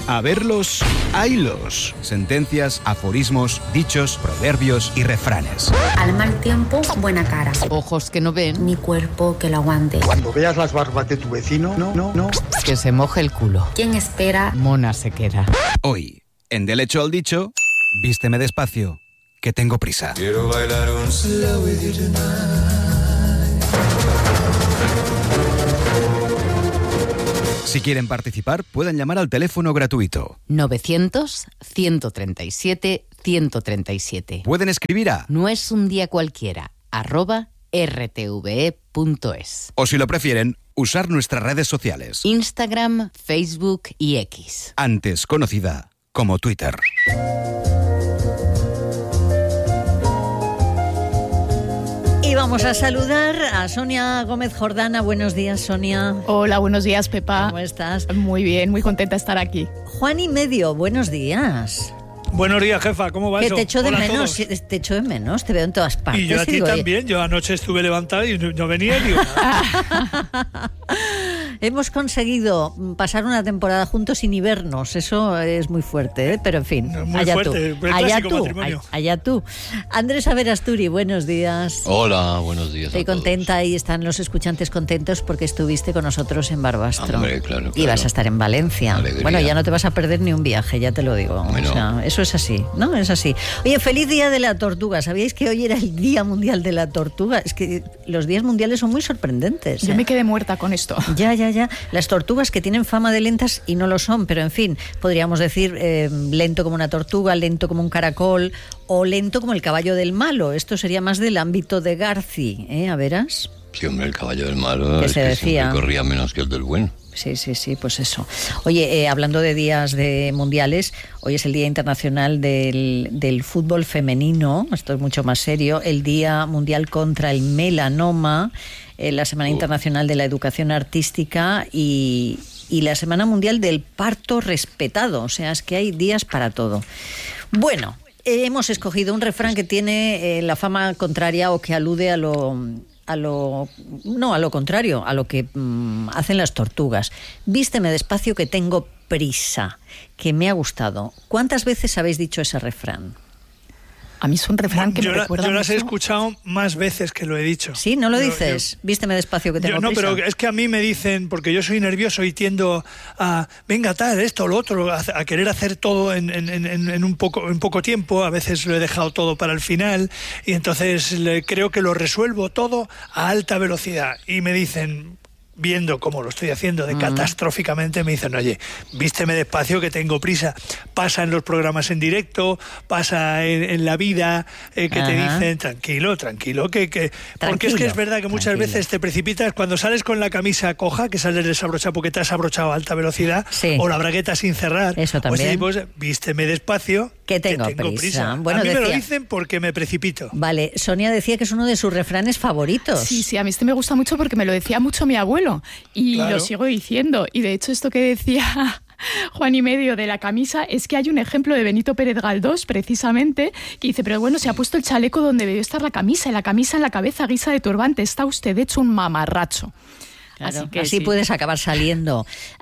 A verlos, haylos. Sentencias, aforismos, dichos, proverbios y refranes. Al mal tiempo, buena cara. Ojos que no ven, Mi cuerpo que lo aguante. Cuando veas las barbas de tu vecino, no. que se moje el culo. ¿Quién espera? Mona se queda. Hoy, en Del hecho al dicho, vísteme despacio, que tengo prisa. Quiero bailar un slow with you tonight. Si quieren participar, pueden llamar al teléfono gratuito. 900-137-137. Pueden escribir a... No es un día cualquiera, @rtve.es. O si lo prefieren, usar nuestras redes sociales. Instagram, Facebook y X. Antes conocida como Twitter. Y vamos a saludar a Sonia Gómez Jordana. Buenos días, Sonia. Hola, buenos días, Pepa. ¿Cómo estás? Muy bien, muy contenta de estar aquí. Juan y Medio, buenos días. Buenos días, jefa, ¿cómo va Que eso? te echo de Hola a menos, todos. te echo de menos, te veo en todas partes. Y yo a ti digo, también, yo anoche estuve levantado y no venía y digo, Hemos conseguido pasar una temporada juntos sin ni vernos, eso es muy fuerte, ¿eh? Pero en fin, muy allá fuerte, tú. el Allá clásico tú, matrimonio. allá tú. Andrés Averasturi, buenos días. Hola, buenos días. Estoy contenta y están los escuchantes contentos porque estuviste con nosotros en Barbastro. Hombre, claro. Y vas a estar en Valencia. Alegría. Bueno, ya no te vas a perder ni un viaje, ya te lo digo. Bueno. O sea, eso es así, ¿no? Es así. Oye, feliz Día de la Tortuga. ¿Sabíais que hoy era el Día Mundial de la Tortuga? Es que los días mundiales son muy sorprendentes. Yo me quedé muerta con esto. Ya. Las tortugas que tienen fama de lentas y no lo son, pero en fin, podríamos decir lento como una tortuga, lento como un caracol o lento como el caballo del malo. Esto sería más del ámbito de Garci, ¿eh? ¿A veras? Sí, hombre, el caballo del malo Que es se que decía. siempre corría menos que el del bueno. Sí, pues eso. Oye, hablando de días de mundiales, hoy es el Día Internacional del Fútbol Femenino, esto es mucho más serio, el Día Mundial contra el Melanoma, la Semana Internacional de la Educación Artística y la Semana Mundial del Parto Respetado, o sea, es que hay días para todo. Bueno, hemos escogido un refrán que tiene la fama contraria o que alude a lo contrario, a lo que hacen las tortugas. Vísteme despacio que tengo prisa, que me ha gustado. ¿Cuántas veces habéis dicho ese refrán? A mí es un refrán que me recuerda yo las he mucho. escuchado más veces que lo he dicho. ¿Sí? ¿No lo dices? Vísteme despacio que tengo no, prisa. pero es que a mí me dicen, porque yo soy nervioso y tiendo a, venga, tal, esto, lo otro, a querer hacer todo en poco tiempo. A veces lo he dejado todo para el final y entonces creo que lo resuelvo todo a alta velocidad. Y me dicen, viendo cómo lo estoy haciendo de catastróficamente, me dicen, oye, vísteme despacio que tengo prisa. Pasa en los programas en directo, pasa en la vida, que te dicen, tranquilo, porque es que es verdad que muchas veces te precipitas cuando sales con la camisa coja, que sales desabrochada porque te has abrochado a alta velocidad, Sí. o la bragueta sin cerrar. Eso también. Pues vísteme despacio que tengo prisa. Bueno, a mí me lo decía- dicen porque me precipito. Vale, Sonia decía que es uno de sus refranes favoritos. Sí, a mí este me gusta mucho porque me lo decía mucho mi abuelo y Claro. lo sigo diciendo. Y de hecho esto que decía Juan y Medio de la camisa, es que hay un ejemplo de Benito Pérez Galdós, precisamente, que dice, pero bueno, se ha puesto el chaleco donde debió estar la camisa, y la camisa en la cabeza guisa de turbante, está usted hecho un mamarracho. Claro, que así sí. puedes acabar saliendo.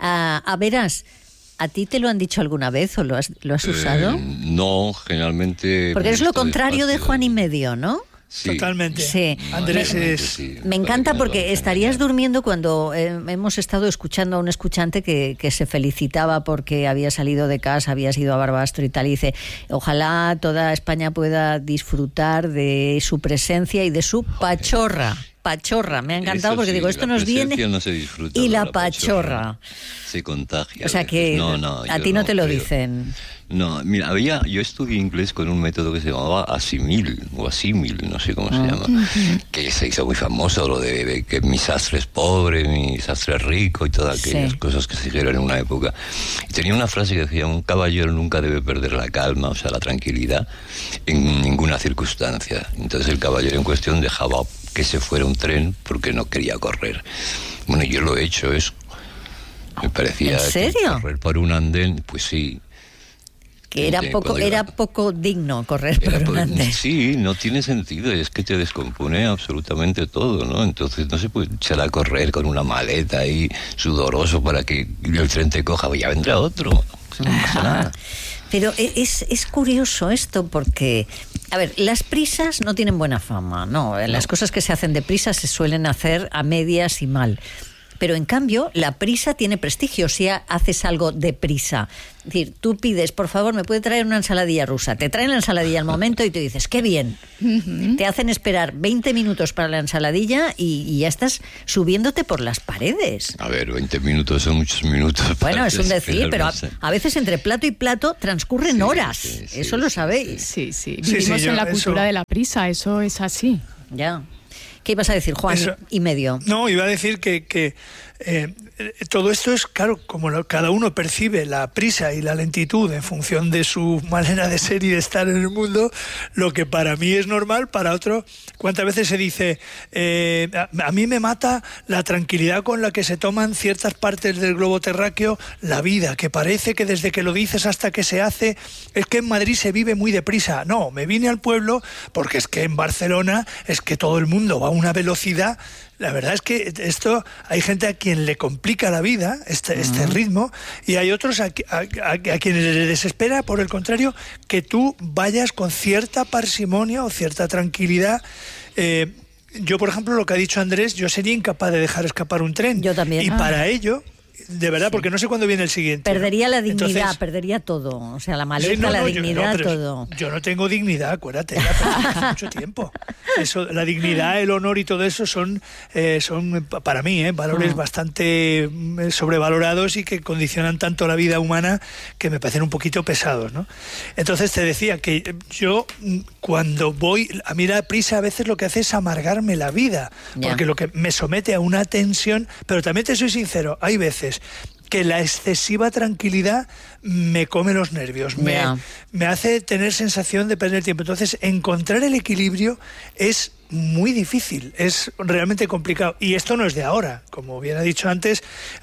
A veras, ¿a ti te lo han dicho alguna vez o lo has usado? No, generalmente... Porque es lo visto contrario de despacio. Juan y Medio, ¿no? Sí. Totalmente. Sí. Andrés Realmente es... sí. Me encanta Parece porque que no lo estarías hacen bien. durmiendo cuando hemos estado escuchando a un escuchante que se felicitaba porque había salido de casa, había ido a Barbastro y tal, y dice, ojalá toda España pueda disfrutar de su presencia y de su pachorra. Me ha encantado Eso porque sí, digo, esto la nos viene presencia no se disfruta, y pero la pachorra. se contagia. O sea a veces. que No, a yo ti no te lo creo. dicen. No, mira, yo estudié inglés con un método que se llamaba asimil, no sé cómo se llama, que se hizo muy famoso, lo de que mi sastre es pobre, mi sastre es rico y todas aquellas Sí. cosas que se dijeron en una época. Y tenía una frase que decía, un caballero nunca debe perder la calma, o sea, la tranquilidad, en ninguna circunstancia. Entonces el caballero en cuestión dejaba que se fuera un tren porque no quería correr. Bueno, yo lo he hecho eso. Me parecía ¿En que serio? correr por un andén, pues sí. Que era poco digno correr por un andén. Sí, no tiene sentido, es que te descompone absolutamente todo, ¿no? Entonces no se puede echar a correr con una maleta ahí sudoroso para que el tren te coja, ya vendrá otro. Eso no pasa nada. Pero es curioso esto porque, a ver, las prisas no tienen buena fama, ¿no? Las cosas que se hacen deprisa se suelen hacer a medias y mal. Pero en cambio, la prisa tiene prestigio si haces algo deprisa. Es decir, tú pides, por favor, ¿me puede traer una ensaladilla rusa? Te traen la ensaladilla al momento y te dices, ¡qué bien! Uh-huh. Te hacen esperar 20 minutos para la ensaladilla y ya estás subiéndote por las paredes. A ver, 20 minutos son muchos minutos. Bueno, es un decir, pero a veces entre plato y plato transcurren horas. Sí, eso lo sabéis. Sí. Vivimos en la cultura de la prisa, eso es así. Ya. ¿Qué ibas a decir, Juan? Y medio. No, iba a decir que todo esto es, claro, como cada uno percibe la prisa y la lentitud en función de su manera de ser y de estar en el mundo, lo que para mí es normal, para otro, ¿cuántas veces se dice, a mí me mata la tranquilidad con la que se toman ciertas partes del globo terráqueo la vida, que parece que desde que lo dices hasta que se hace, es que en Madrid se vive muy deprisa. No, me vine al pueblo porque es que en Barcelona es que todo el mundo va a una velocidad. La verdad es que esto hay gente a quien le complica la vida, este ritmo, y hay otros a quienes les desespera, por el contrario, que tú vayas con cierta parsimonia o cierta tranquilidad. Yo, por ejemplo, lo que ha dicho Andrés, yo sería incapaz de dejar escapar un tren. Yo también. Y para ello, de verdad, porque no sé cuándo viene el siguiente. Perdería la dignidad, entonces, perdería todo. O sea, la maleta, la dignidad, todo. Yo no tengo dignidad, acuérdate, ya perdí hace mucho tiempo. Eso, la dignidad, el honor y todo eso son para mí, valores bastante sobrevalorados y que condicionan tanto la vida humana que me parecen un poquito pesados, ¿no? Entonces te decía que yo, cuando voy, a mí la prisa a veces lo que hace es amargarme la vida, porque lo que me somete a una tensión, pero también te soy sincero, hay veces que la excesiva tranquilidad me come los nervios, me hace tener sensación de perder tiempo. Entonces, encontrar el equilibrio es muy difícil, es realmente complicado. Y esto no es de ahora, como bien ha dicho antes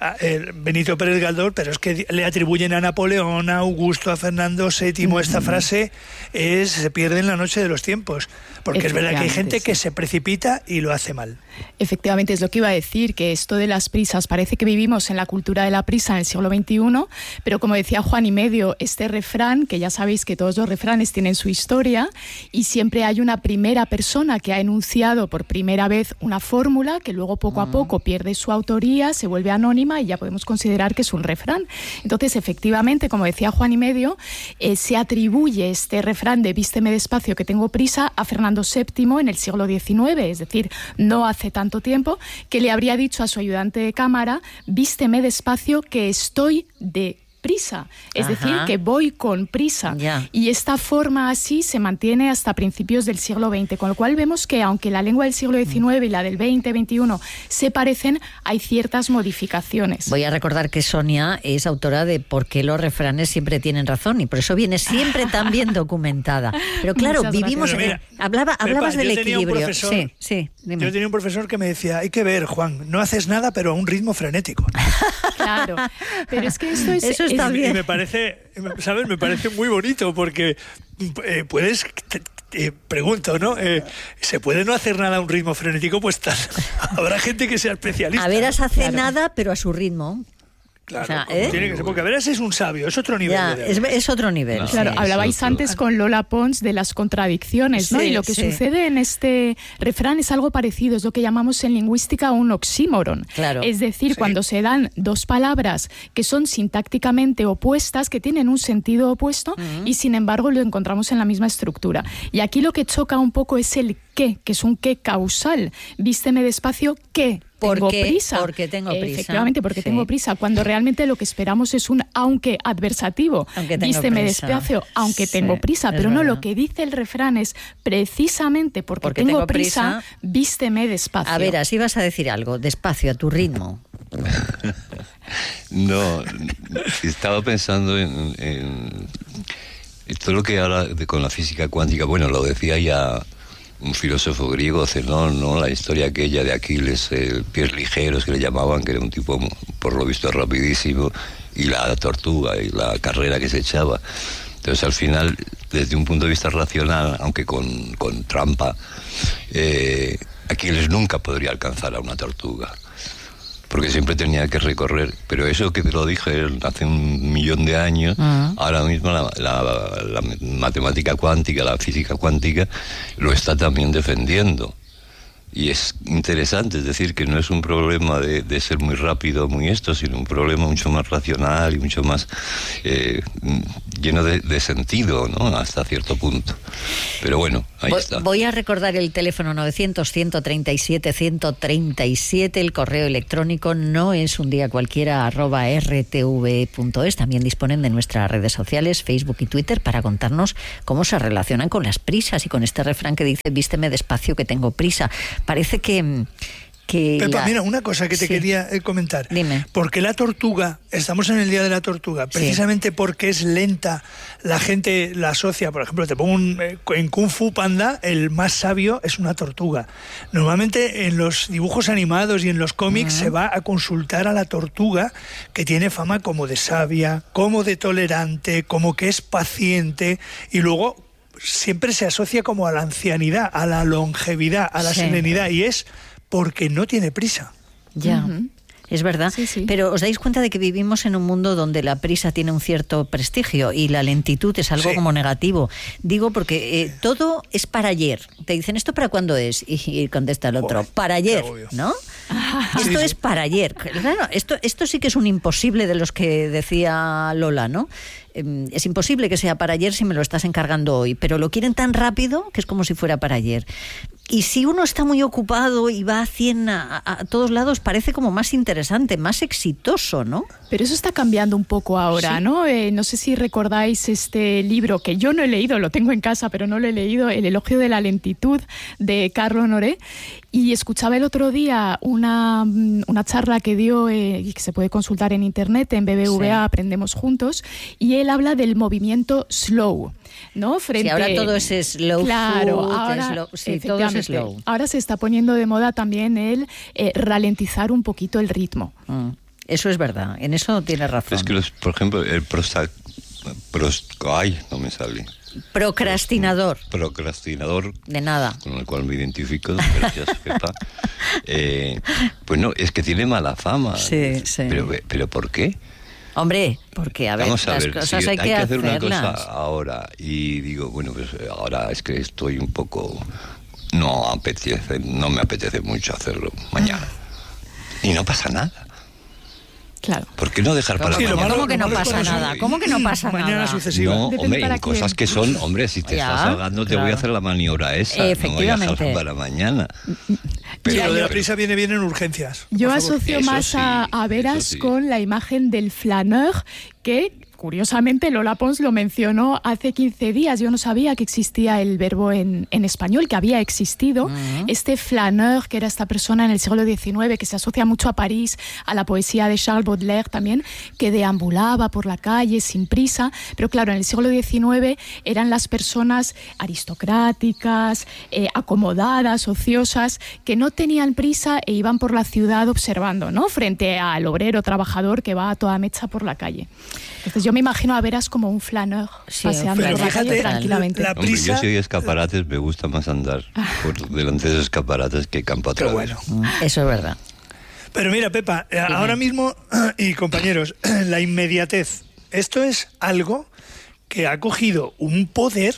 Benito Pérez Galdós, pero es que le atribuyen a Napoleón, a Augusto, a Fernando VII, esta frase se pierde en la noche de los tiempos, porque es verdad que hay gente que se precipita y lo hace mal. Efectivamente, es lo que iba a decir, que esto de las prisas, parece que vivimos en la cultura de la prisa en el siglo XXI, pero como decía Juan y medio, este refrán, que ya sabéis que todos los refranes tienen su historia, y siempre hay una primera persona que ha enunciado por primera vez una fórmula que luego poco a poco pierde su autoría, se vuelve anónima y ya podemos considerar que es un refrán. Entonces, efectivamente, como decía Juan y medio, se atribuye este refrán de vísteme despacio que tengo prisa a Fernando VII en el siglo XIX, es decir, no hace tanto tiempo, que le habría dicho a su ayudante de cámara, vísteme despacio que estoy de prisa, es decir, que voy con prisa. Y esta forma así se mantiene hasta principios del siglo XX, con lo cual vemos que aunque la lengua del siglo XIX y la del XX-XXI se parecen, hay ciertas modificaciones. Voy a recordar que Sonia es autora de Por qué los refranes siempre tienen razón, y por eso viene siempre tan bien documentada. Pero claro, vivimos... hablabas del equilibrio. Dime. Yo tenía un profesor que me decía, hay que ver, Juan, no haces nada, pero a un ritmo frenético. Claro, pero es que esto es... Eso está bien. Y me parece, ¿sabes? Me parece muy bonito porque puedes... pregunto, ¿no? ¿Se puede no hacer nada a un ritmo frenético? Pues habrá gente que sea especialista. A veras hace nada, pero a su ritmo. Claro, tiene que ser, porque a ver, ese es un sabio, es otro nivel. Es otro nivel. Claro, hablabais antes con Lola Pons de las contradicciones, ¿no? Y lo que sucede en este refrán es algo parecido, es lo que llamamos en lingüística un oxímoron. Claro. Es decir, cuando se dan dos palabras que son sintácticamente opuestas, que tienen un sentido opuesto, y sin embargo lo encontramos en la misma estructura. Y aquí lo que choca un poco es el qué, que es un qué causal. Vísteme despacio, ¿qué? Tengo prisa. Porque tengo prisa. Efectivamente, porque tengo prisa. Cuando realmente lo que esperamos es un aunque adversativo. Vísteme despacio, aunque tengo prisa. Pero no, lo que dice el refrán es precisamente porque tengo prisa, vísteme despacio. A ver, así vas a decir algo. Despacio, a tu ritmo. No, estaba pensando en todo lo que habla con la física cuántica. Bueno, lo decía ya un filósofo griego, Zenón, ¿no? La historia aquella de Aquiles, pies ligeros que le llamaban, que era un tipo por lo visto rapidísimo, y la tortuga y la carrera que se echaba. Entonces al final, desde un punto de vista racional, aunque con trampa, Aquiles nunca podría alcanzar a una tortuga, porque siempre tenía que recorrer. Pero eso que te lo dije hace 1.000.000 de años, ahora mismo la matemática cuántica, la física cuántica, lo está también defendiendo. Y es interesante, es decir, que no es un problema de ser muy rápido, muy esto, sino un problema mucho más racional y mucho más lleno de sentido, ¿no? Hasta cierto punto. Pero bueno, ahí está. Voy a recordar el teléfono 900-137-137, el correo electrónico no es un día cualquiera @rtv.es. También disponen de nuestras redes sociales, Facebook y Twitter, para contarnos cómo se relacionan con las prisas y con este refrán que dice: vísteme despacio que tengo prisa. Parece que Pepa, mira, una cosa que te quería comentar. Dime. Porque la tortuga, estamos en el Día de la Tortuga, precisamente porque es lenta, la gente la asocia. Por ejemplo, te pongo en Kung Fu Panda, el más sabio es una tortuga. Normalmente en los dibujos animados y en los cómics se va a consultar a la tortuga, que tiene fama como de sabia, como de tolerante, como que es paciente, y luego siempre se asocia como a la ancianidad, a la longevidad, a la serenidad, y es porque no tiene prisa. Ya. Es verdad, sí. Pero ¿os dais cuenta de que vivimos en un mundo donde la prisa tiene un cierto prestigio y la lentitud es algo como negativo? Digo porque todo es para ayer. Te dicen, ¿esto para cuándo es? Y contesta el otro, para ayer, ¿no? Esto es para ayer. Claro, esto sí que es un imposible de los que decía Lola, ¿no? Es imposible que sea para ayer si me lo estás encargando hoy, pero lo quieren tan rápido que es como si fuera para ayer. Y si uno está muy ocupado y va a 100 a todos lados, parece como más interesante, más exitoso, ¿no? Pero eso está cambiando un poco ahora, ¿sí? ¿No? No sé si recordáis este libro, que yo no he leído, lo tengo en casa, pero no lo he leído, El elogio de la lentitud, de Carlo Honoré. Y escuchaba el otro día una charla que dio, y que se puede consultar en internet, en BBVA, Aprendemos Juntos, y él habla del movimiento slow, ¿no? Frente... Sí, ahora todo es slow, claro, food, ahora, todo es slow. Ahora se está poniendo de moda también el ralentizar un poquito el ritmo. Eso es verdad, en eso tienes razón. Es que, por ejemplo, el no me sale. Procrastinador. De nada. Con el cual me identifico, gracias, Pepa. Pues no, es que tiene mala fama. Sí. ¿Pero por qué? Hombre, porque a ver, vamos a las ver, cosas si hay que hacer hacerlas. una cosa ahora y digo, bueno, pues ahora es que estoy un poco... no me apetece mucho hacerlo mañana. Y no pasa nada. Claro. ¿Por qué no dejar para mañana? ¿Cómo que no pasa nada? ¿Cómo que no pasa nada? Mañana sucesiva. No, hombre, en cosas que son, hombre, si te estás ahogando te voy a hacer la maniobra esa. Efectivamente. No voy a dejar para mañana. Pero lo de la prisa viene bien en urgencias. Yo asocio más a veras con la imagen del flaneur, que curiosamente Lola Pons lo mencionó hace 15 días. Yo no sabía que existía el verbo en español, que había existido. Este flaneur, que era esta persona en el siglo XIX, que se asocia mucho a París, a la poesía de Charles Baudelaire también, que deambulaba por la calle sin prisa. Pero claro, en el siglo XIX eran las personas aristocráticas, acomodadas, ociosas, que no tenían prisa e iban por la ciudad observando, ¿no? Frente al obrero trabajador que va a toda mecha por la calle. Entonces yo me imagino a veras como un flaneur paseando por la calle tranquilamente. La prisa... Hombre, yo si hay escaparates me gusta más andar por delante de esos escaparates que campo atrás. Bueno. Eso es verdad. Pero mira, Pepa, ahora mismo, y compañeros, la inmediatez, esto es algo que ha cogido un poder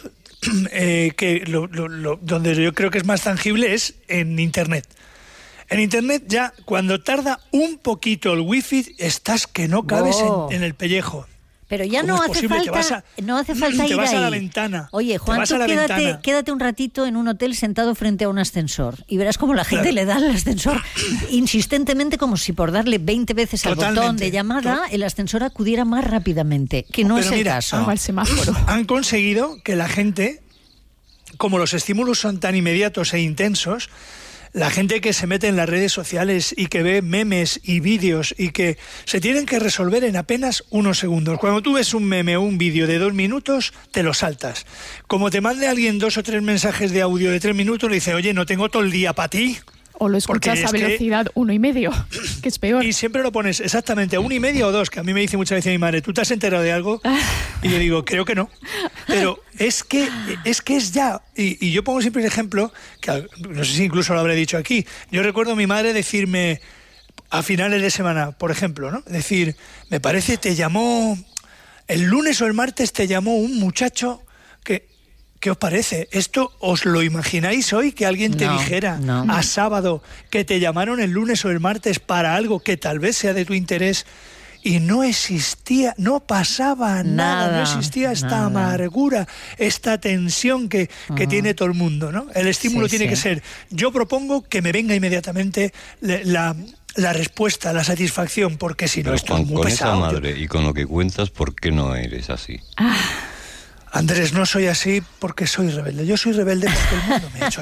que donde yo creo que es más tangible es en Internet. En Internet ya, cuando tarda un poquito el wifi, estás que no cabes en el pellejo. Pero ya no hace falta ir te vas ahí. A la ventana. Oye, Juan, tú quédate un ratito en un hotel sentado frente a un ascensor y verás cómo la gente le da al ascensor insistentemente, como si por darle 20 veces al botón de llamada el ascensor acudiera más rápidamente, que no es el caso. Al semáforo. Han conseguido que la gente, como los estímulos son tan inmediatos e intensos, la gente que se mete en las redes sociales y que ve memes y vídeos y que se tienen que resolver en apenas unos segundos. Cuando tú ves un meme o un vídeo de 2 minutos, te lo saltas. Como te mande alguien 2 o 3 mensajes de audio de 3 minutos, le dice, oye, no tengo todo el día para ti. O lo escuchas a velocidad 1,5, que es peor. Y siempre lo pones exactamente a 1,5 o 2, que a mí me dice muchas veces mi madre, ¿tú te has enterado de algo? Y yo digo, creo que no. Pero es que es ya. Y yo pongo siempre el ejemplo, que no sé si incluso lo habré dicho aquí. Yo recuerdo a mi madre decirme, a finales de semana, por ejemplo, ¿no? Es decir, me parece, te llamó, el lunes o el martes te llamó un muchacho que... ¿Qué os parece? ¿Esto os lo imagináis hoy? Que alguien te dijera a sábado que te llamaron el lunes o el martes para algo que tal vez sea de tu interés y no existía, no pasaba nada, no existía esta amargura, esta tensión que tiene todo el mundo, ¿no? El estímulo tiene que ser, yo propongo que me venga inmediatamente la respuesta, la satisfacción, porque si no esto es muy pesado. Con esa madre y con lo que cuentas, ¿por qué no eres así? Andrés, no soy así porque soy rebelde. Yo soy rebelde porque el mundo me ha hecho